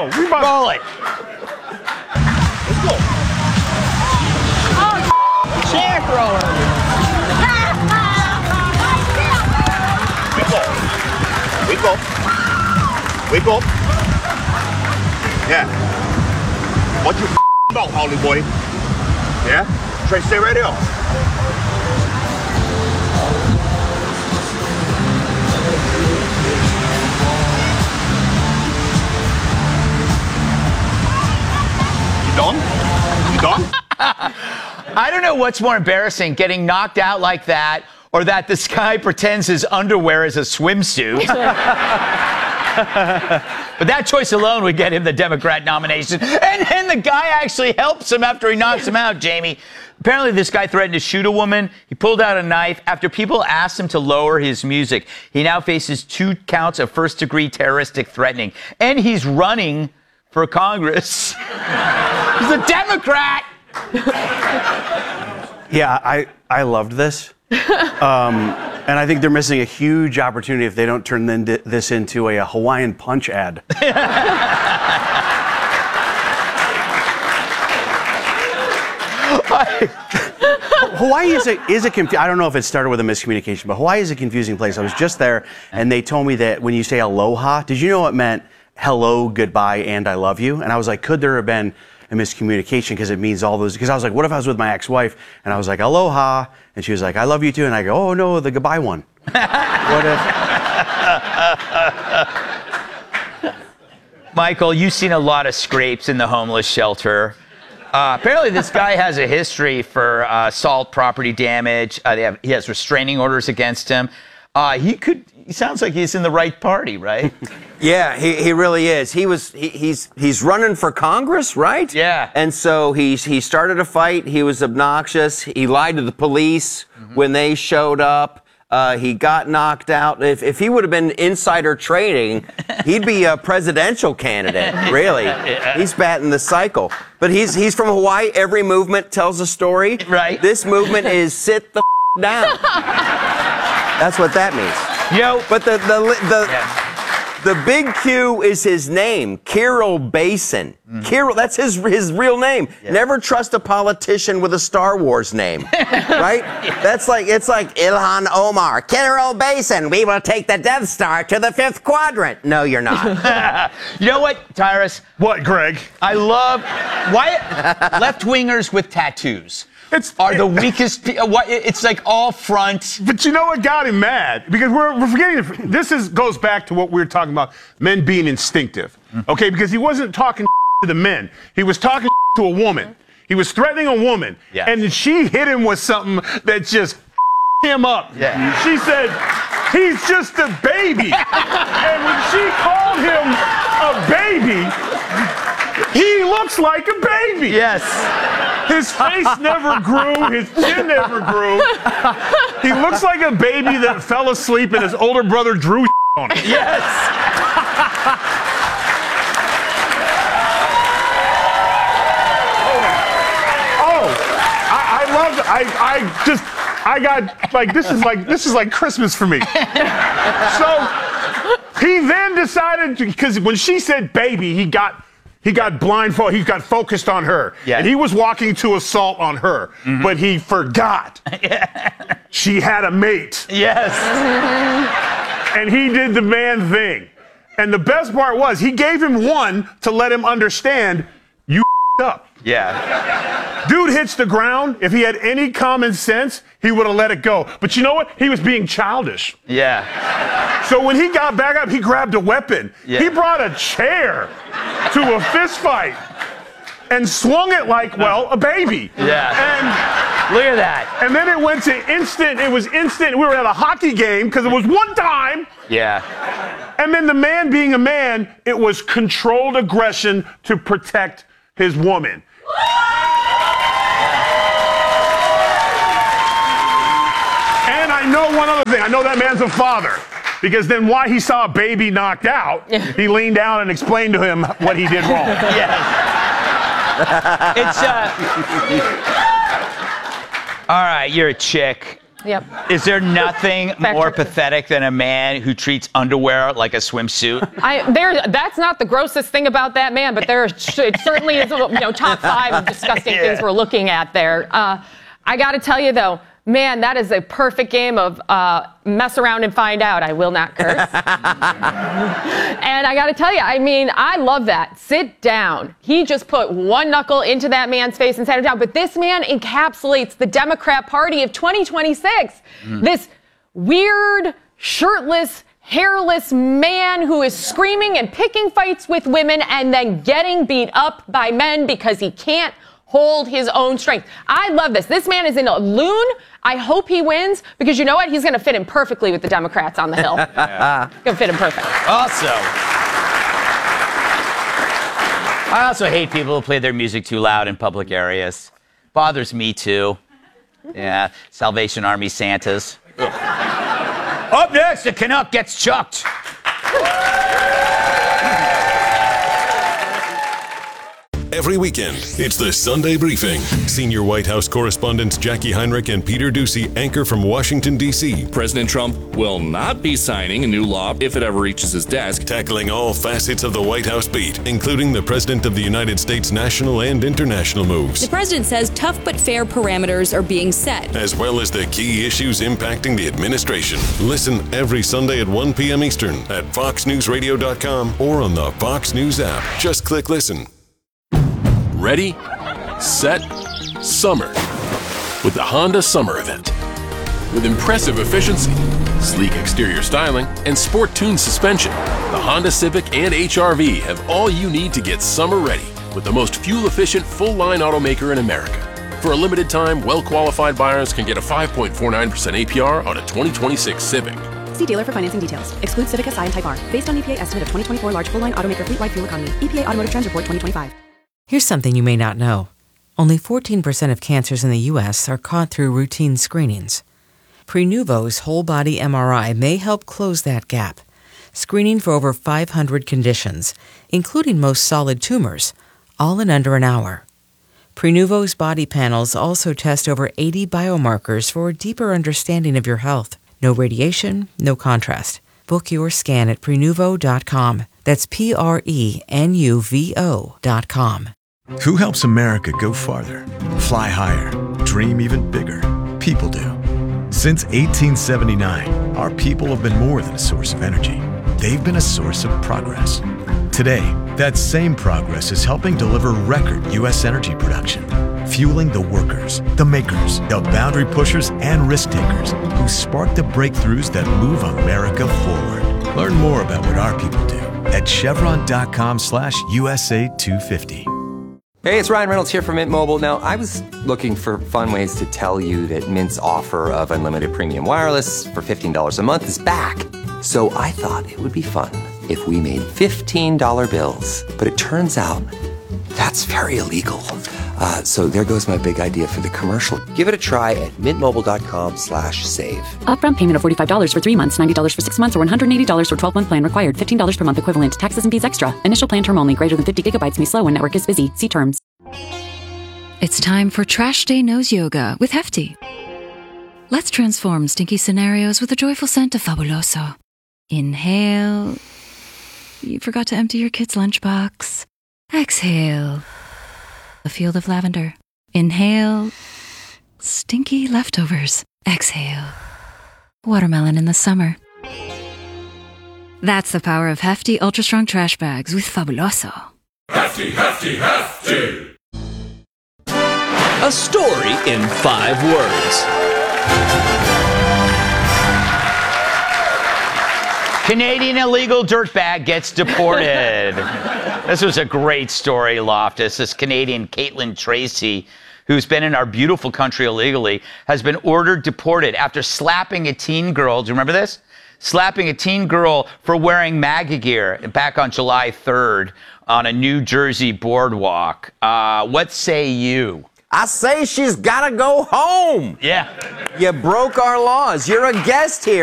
go. We about Roll it. Let's go. Oh, chair thrower. Wiggle. Wiggle. Yeah. What you about, Holly boy? Yeah? Trey, stay right here. You done? You done? I don't know what's more embarrassing, getting knocked out like that, or that this guy pretends his underwear is a swimsuit. But that choice alone would get him the Democrat nomination. And the guy actually helps him after he knocks him out, Jamie. Apparently, this guy threatened to shoot a woman. He pulled out a knife. After people asked him to lower his music, he now faces 2 counts of first-degree terroristic threatening. And he's running for Congress. He's a Democrat! Yeah, I loved this. And I think they're missing a huge opportunity if they don't turn this into a Hawaiian Punch ad. Hawaii is a I don't know if it started with a miscommunication, but Hawaii is a confusing place. I was just there, and they told me that when you say aloha, did you know it meant hello, goodbye, and I love you? And I was like, could there have been a miscommunication because it means all those? Because I was like, what if I was with my ex-wife and I was like, aloha, and she was like, I love you too, and I go, oh no, the goodbye one. What if? Michael, you've seen a lot of scrapes in the homeless shelter. Apparently, this guy has a history for assault, property damage. He has restraining orders against him. He sounds like he's in the right party, right? Yeah, he really is. He's running for Congress, right? Yeah. And so he started a fight. He was obnoxious. He lied to the police when they showed up. He got knocked out. If he would have been insider trading, he'd be a presidential candidate, really. Yeah. He's batting the cycle. But he's from Hawaii. Every movement tells a story. Right. This movement is sit the down. That's what that means. But the big Q is his name, Kirill Basin. Kirill, that's his real name. Yeah. Never trust a politician with a Star Wars name, right? It's like Ilhan Omar, Kirill Basin. We will take the Death Star to the 5th quadrant. No, you're not. You know what, Tyrus? What, Greg? I love left-wingers with tattoos. Are the weakest. It's like all front. But you know what got him mad? Because we're forgetting. Goes back to what we were talking about, men being instinctive. Okay, because he wasn't talking to the men. He was talking to a woman. He was threatening a woman. Yeah. And she hit him with something that just him up. Yeah. She said, he's just a baby. And when she called him a baby, he looks like a baby. Yes. His face never grew. His chin never grew. He looks like a baby that fell asleep and his older brother drew on him. Yes. I love it. I got this is like Christmas for me. So he then decided because when she said baby, he got blindfolded. He got focused on her. Yeah. And he was walking to assault on her. But he forgot. She had a mate. Yes. And he did the man thing. And the best part was he gave him one to let him understand you up. Yeah. Dude hits the ground. If he had any common sense, he would have let it go. But you know what? He was being childish. Yeah. So when he got back up, he grabbed a weapon. Yeah. He brought a chair to a fist fight and swung it like, well, a baby. Yeah. And look at that. And then it went to instant. It was instant. We were at a hockey game because it was one time. Yeah. And then the man being a man, it was controlled aggression to protect his woman. And I know one other thing. I know that man's a father. Because then why he saw a baby knocked out, he leaned down and explained to him what he did wrong. Yes. It's, all right, you're a chick. Yep. Is there nothing more pathetic than a man who treats underwear like a swimsuit? That's not the grossest thing about that man, but it certainly is, top 5 of disgusting things we're looking at there. I got to tell you, though, man, that is a perfect game of mess around and find out. I will not curse. And I got to tell you, I love that. Sit down. He just put one knuckle into that man's face and sat him down. But this man encapsulates the Democrat Party of 2026. This weird, shirtless, hairless man who is screaming and picking fights with women and then getting beat up by men because he can't hold his own strength. I love this. This man is in a loon. I hope he wins because you know what? He's going to fit in perfectly with the Democrats on the Hill. Going to fit in perfect. I also hate people who play their music too loud in public areas. Bothers me too. Yeah, Salvation Army Santas. Up next, the Canuck gets chucked. Every weekend, it's the Sunday Briefing. Senior White House correspondents Jackie Heinrich and Peter Doocy anchor from Washington, D.C. President Trump will not be signing a new law if it ever reaches his desk. Tackling all facets of the White House beat, including the President of the United States national and international moves. The president says tough but fair parameters are being set, as well as the key issues impacting the administration. Listen every Sunday at 1 p.m. Eastern at foxnewsradio.com or on the Fox News app. Just click listen. Ready, set, summer with the Honda Summer Event. With impressive efficiency, sleek exterior styling, and sport-tuned suspension, the Honda Civic and HR-V have all you need to get summer ready with the most fuel-efficient full-line automaker in America. For a limited time, well-qualified buyers can get a 5.49% APR on a 2026 Civic. See dealer for financing details. Excludes Civic SI and Type R. Based on EPA estimate of 2024 large full-line automaker fleet-wide fuel economy. EPA Automotive Trends Report 2025. Here's something you may not know. Only 14% of cancers in the U.S. are caught through routine screenings. Prenuvo's whole-body MRI may help close that gap, screening for over 500 conditions, including most solid tumors, all in under an hour. Prenuvo's body panels also test over 80 biomarkers for a deeper understanding of your health. No radiation, no contrast. Book your scan at Prenuvo.com. That's Prenuvo.com. Who helps America go farther, fly higher, dream even bigger? People do. Since 1879, our people have been more than a source of energy. They've been a source of progress. Today, that same progress is helping deliver record U.S. energy production, fueling the workers, the makers, the boundary pushers, and risk takers who spark the breakthroughs that move America forward. Learn more about what our people do at chevron.com/USA250. Hey, it's Ryan Reynolds here from Mint Mobile. Now, I was looking for fun ways to tell you that Mint's offer of unlimited premium wireless for $15 a month is back. So I thought it would be fun if we made $15 bills. But it turns out that's very illegal. So there goes my big idea for the commercial. Give it a try at mintmobile.com/save. Upfront payment of $45 for 3 months, $90 for 6 months, or $180 for 12-month plan required. $15 per month equivalent. Taxes and fees extra. Initial plan term only. Greater than 50 gigabytes may slow when network is busy. See terms. It's time for Trash Day Nose Yoga with Hefty. Let's transform stinky scenarios with a joyful scent of Fabuloso. Inhale. You forgot to empty your kid's lunchbox. Exhale. A field of lavender. Inhale. Stinky leftovers. Exhale. Watermelon in the summer. That's the power of Hefty Ultra Strong Trash Bags with Fabuloso. Hefty, hefty, hefty! A story in 5 words. Canadian illegal dirtbag gets deported. This was a great story, Loftus. This Canadian Caitlin Tracy, who's been in our beautiful country illegally, has been ordered deported after slapping a teen girl. Do you remember this? Slapping a teen girl for wearing MAGA gear back on July 3rd on a New Jersey boardwalk. What say you? I say she's gotta go home. Yeah. You broke our laws. You're a guest here.